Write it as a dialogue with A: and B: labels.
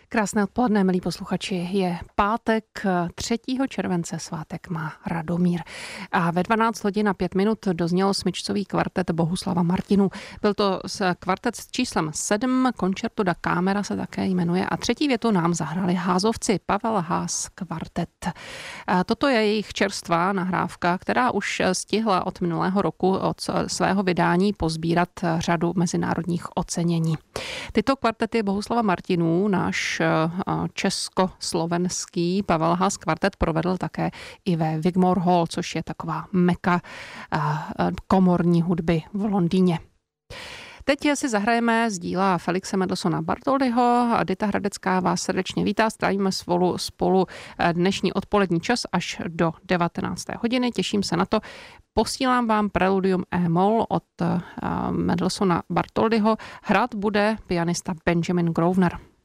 A: Krásné odpoledne, milí posluchači. Je pátek 3. července, svátek má Radomír. A ve 12 hodin a 5 minut dozněl smyčcový kvartet Bohuslava Martinů. Byl to kvartet s číslem 7, Concerto da Camera se také jmenuje, a třetí větu nám zahrali házovci Pavel Haas kvartet. Toto je jejich čerstvá nahrávka, která už stihla od minulého roku od svého vydání pozbírat řadu mezinárodních ocenění. Tyto kvartety Bohuslava Martinů náš československý Pavel Haas kvartet provedl také i ve Wigmore Hall, což je taková meka komorní hudby v Londýně. Teď si zahrajeme z díla Felixe Mendelssohna Bartholdyho. Dita Hradecká vás srdečně vítá. Strávíme spolu dnešní odpolední čas až do 19. hodiny. Těším se na to. Posílám vám Preludium E-moll od Mendelssohna Bartholdyho. Hrát bude pianista Benjamin Grosvenor.